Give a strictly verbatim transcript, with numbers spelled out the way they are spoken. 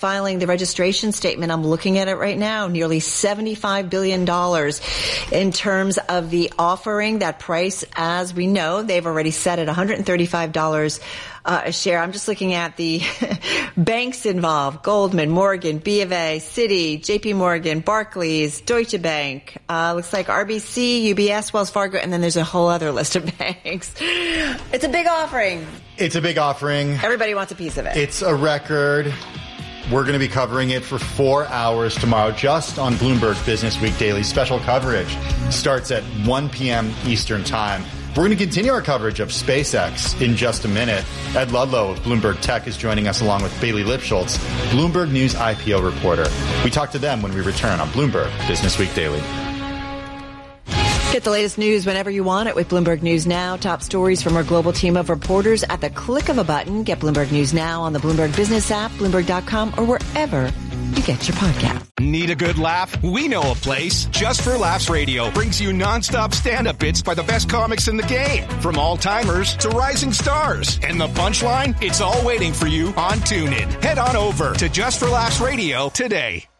filing the registration statement. I'm looking at it right now. Nearly seventy-five billion dollars in terms of the offering. That price, as we know, they've already set at one hundred thirty-five dollars uh, a share. I'm just looking at the banks involved: Goldman, Morgan, B of A, Citi, J P Morgan, Barclays, Deutsche Bank. Uh, looks like R B C, U B S, Wells Fargo, and then there's a whole other list of banks. It's a big offering. It's a big offering. Everybody wants a piece of it. It's a record. We're going to be covering it for four hours tomorrow just on Bloomberg Business Week Daily. Special coverage starts at one p.m. Eastern Time. We're going to continue our coverage of SpaceX in just a minute. Ed Ludlow of Bloomberg Tech is joining us along with Bailey Lipschultz, Bloomberg News I P O reporter. We talk to them when we return on Bloomberg Business Week Daily. Get the latest news whenever you want it with Bloomberg News Now. Top stories from our global team of reporters at the click of a button. Get Bloomberg News Now on the Bloomberg Business app, Bloomberg dot com, or wherever you get your podcast. Need a good laugh? We know a place. Just for Laughs Radio brings you nonstop stand-up bits by the best comics in the game. From all-timers to rising stars. And the punchline? It's all waiting for you on TuneIn. Head on over to Just for Laughs Radio today.